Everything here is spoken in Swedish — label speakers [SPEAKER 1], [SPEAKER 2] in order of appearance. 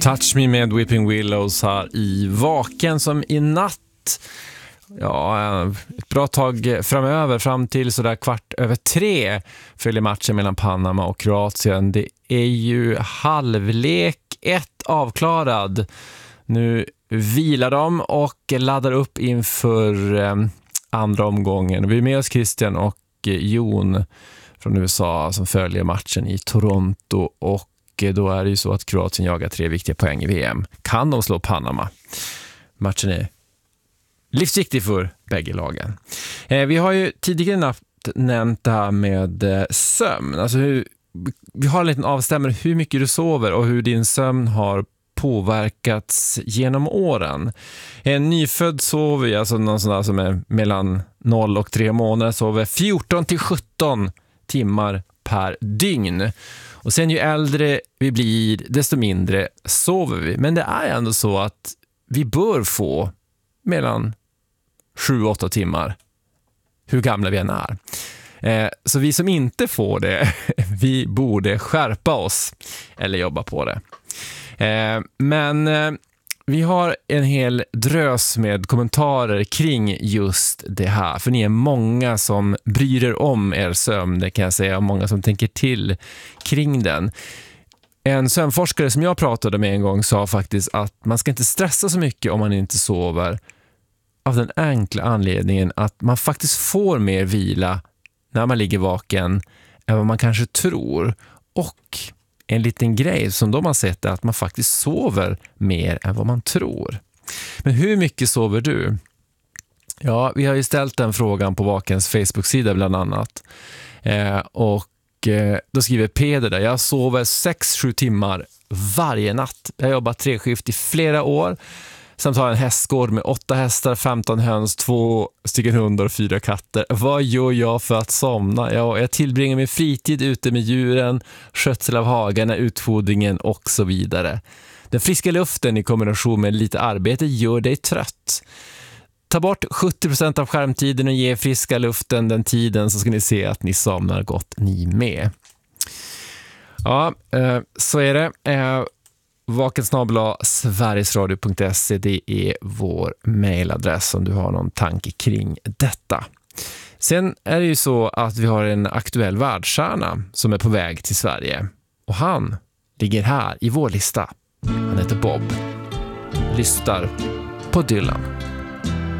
[SPEAKER 1] Touch Me med Weeping Willows här i Vaken, som i natt, ja, ett bra tag framöver, fram till sådär 2:15 följer matchen mellan Panama och Kroatien. Det är ju halvlek 1 avklarad. Nu vilar de och laddar upp inför andra omgången. Vi är med oss Christian och Jon från USA som följer matchen i Toronto, och då är det ju så att Kroatien jagar 3 viktiga poäng i VM. Kan de slå Panama? Matchen är livsviktig för bägge lagen. Vi har ju tidigare nämnt det här med sömn. Alltså vi har en liten avstämmare hur mycket du sover och hur din sömn har påverkats genom åren. En nyfödd sover, alltså någon sån där som är mellan 0 och 3 månader, sover 14 till 17 timmar per dygn. Och sen ju äldre vi blir, desto mindre sover vi. Men det är ändå så att vi bör få mellan 7-8 timmar, hur gamla vi än är. Så vi som inte får det, vi borde skärpa oss eller jobba på det. Men vi har en hel drös med kommentarer kring just det här. För ni är många som bryr er om er sömn, det kan jag säga. Och många som tänker till kring den. En sömnforskare som jag pratade med en gång sa faktiskt att man ska inte stressa så mycket om man inte sover. Av den enkla anledningen att man faktiskt får mer vila när man ligger vaken än vad man kanske tror. Och en liten grej som de har sett är att man faktiskt sover mer än vad man tror. Men hur mycket sover du? Ja, vi har ju ställt den frågan på Vakens Facebook-sida bland annat. Då skriver Peder där: jag sover 6-7 timmar varje natt. Jag har jobbat 3-skift i flera år. Samt har en hästgård med 8 hästar, 15 höns, 2 stycken hundar och 4 katter. Vad gör jag för att somna? Ja, jag tillbringar min fritid ute med djuren, skötsel av hagarna, utfodringen och så vidare. Den friska luften i kombination med lite arbete gör dig trött. Ta bort 70% av skärmtiden och ge friska luften den tiden, så ska ni se att ni somnar gott ni med. Ja, så är det. vakensnabel@sverigesradio.se, det är vår mailadress om du har någon tanke kring detta. Sen är det ju så att vi har en aktuell världsstjärna som är på väg till Sverige, och han ligger här i vår lista. Han heter Bob. Lyssnar på Dylan.